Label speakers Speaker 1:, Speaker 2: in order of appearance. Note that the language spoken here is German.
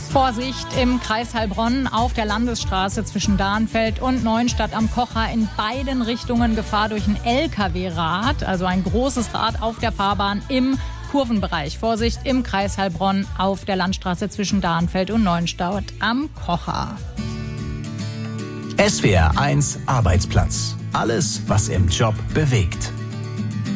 Speaker 1: Vorsicht im Kreis Heilbronn auf der Landesstraße zwischen Dahnfeld und Neuenstadt am Kocher. In beiden Richtungen Gefahr durch ein LKW-Rad, also ein großes Rad auf der Fahrbahn im Kurvenbereich. Vorsicht im Kreis Heilbronn auf der Landstraße zwischen Dahnfeld und Neuenstadt am Kocher.
Speaker 2: SWR 1 Arbeitsplatz. Alles, was im Job bewegt.